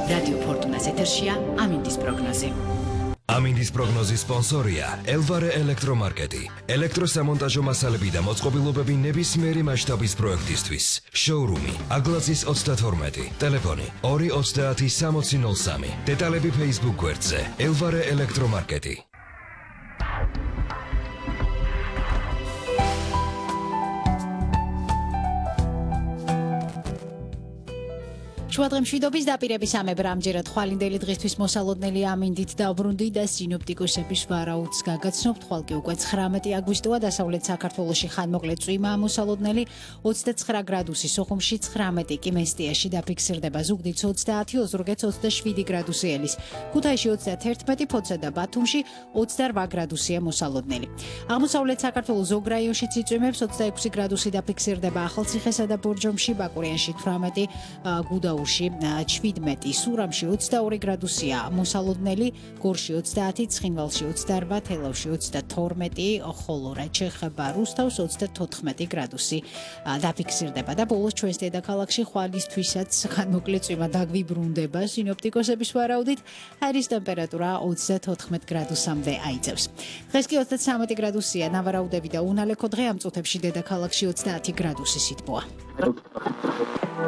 რადიო ფორტუნას ეთერშია ამინდის პროგნოზი. ამინდის პროგნოზის სპონსორია ელვარე ელექტრომარკეტი. ელექტროსამონტაჟო მასალები და მოწყობილობები ნებისმიერი მასშტაბის პროექტისთვის. შოურუმი აგლაზის 32, ტელეფონი 230 6003. დეტალები Facebook გვერდზე ელვარე ელექტრომარკეტი. შუადღემშვიდობის დაპირების ამებრ ამჯერად ხვალინდელი დღისთვის მოსალოდნელი ამინდით დაუბრუნდი და სინოპტიკოსების ვარაუდს გაგაცნობთ. ხვალ კი უკვე 19 აგვისტოა, დასავლეთ საქართველოში ხანმოკლე წვიმაა მოსალოდნელი 29 გრადუსი, სოხუმში 19 კი, მესტიაში დაფიქსირდება ზუგდიდ 30, ოზურგეთს 27 გრადუსი ელის, ქუთაისში 31, ფოთსა და ბათუმში 28 გრადუსია მოსალოდნელი. აღმოსავლეთ საქართველოს ზოგ რაიონშიც იწვიმებს, 26 გრადუსი დაფიქსირდება ახალციხესა და ბორჯომში, ბაკურიანში 18, გუდაურში 17, სურამში 22 გრადუსია მოსალოდნელი, გორში 30, ცხინვალში 28, თელავში 32, ხოლო რაც შეეხება რუსთავს 34 გრადუსი დაფიქსირდება და ბოლოს ჩვენს დედაქალაქში ხვალისთვისაც ხანმოკლე წვიმა დაგვიბრუნდება სინოპტიკოსების ვარაუდით, ჰაერის ტემპერატურა 34 გრადუსამდე აიწევს. დღეს კი 33 გრადუსია, ნავარაუდები და უნალექო დღე ამ წუთებში დედაქალაქში 30 გრადუსი სითბოა.